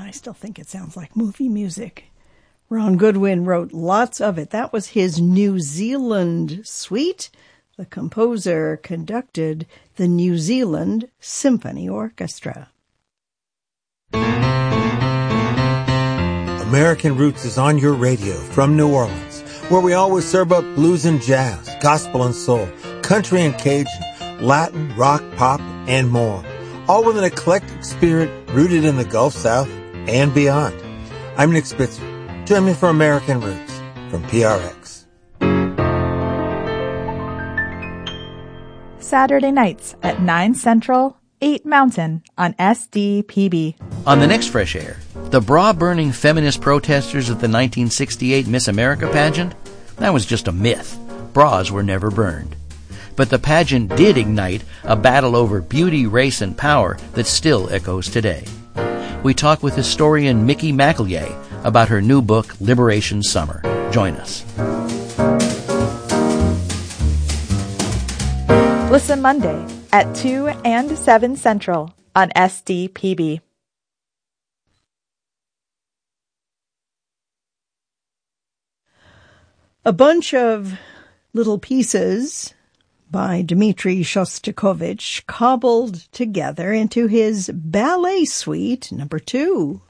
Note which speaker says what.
Speaker 1: I still think it sounds like movie music. Ron Goodwin wrote lots of it. That was his New Zealand suite. The composer conducted the New Zealand Symphony Orchestra.
Speaker 2: American Roots is on your radio from New Orleans, where we always serve up blues and jazz, gospel and soul, country and Cajun, Latin, rock, pop, and more, all with an eclectic spirit rooted in the Gulf South and beyond. I'm Nick Spitzer. Join me for American Roots from PRX.
Speaker 3: Saturday nights at 9 Central, 8 Mountain on SDPB.
Speaker 4: On the next Fresh Air, the bra-burning feminist protesters at the 1968 Miss America pageant? That was just a myth. Bras were never burned. But the pageant did ignite a battle over beauty, race, and power that still echoes today. We talk with historian Mickey McEllier about her new book, Liberation Summer. Join us.
Speaker 3: Listen Monday at 2 and 7 Central on SDPB.
Speaker 1: A bunch of little pieces by Dmitri Shostakovich cobbled together into his ballet suite number 2.